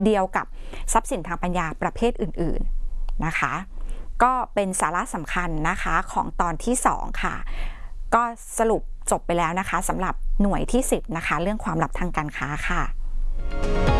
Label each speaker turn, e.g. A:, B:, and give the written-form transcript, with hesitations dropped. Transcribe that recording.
A: เดียวกับทรัพย์สินทางปัญญาประเภทอื่นๆนะคะก็เป็นสาระสำคัญนะคะของตอนที่2ค่ะก็สรุปจบไปแล้วนะคะสำหรับหน่วยที่10นะคะเรื่องความลับทางการค้าค่ะ